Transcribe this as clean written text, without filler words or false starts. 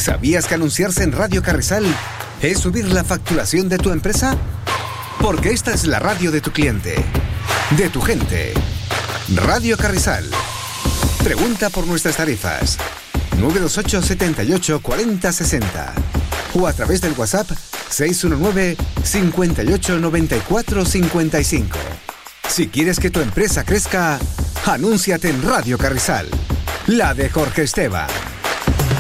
¿Sabías que anunciarse en Radio Carrizal es subir la facturación de tu empresa? Porque esta es la radio de tu cliente, de tu gente. Radio Carrizal. Pregunta por nuestras tarifas. 928 78 40 60 o a través del WhatsApp 619 58 94 55. Si quieres que tu empresa crezca, anúnciate en Radio Carrizal, la de Jorge Esteban.